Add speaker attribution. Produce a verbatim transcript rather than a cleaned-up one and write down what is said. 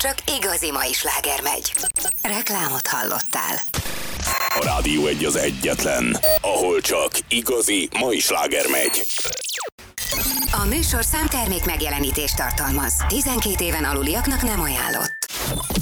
Speaker 1: csak igazi mai sláger megy. Reklámot hallottál.
Speaker 2: A Rádió egy az egyetlen, ahol csak igazi mai sláger megy.
Speaker 1: A műsor számtermék megjelenítést tartalmaz. tizenkét éven aluliaknak nem ajánlott.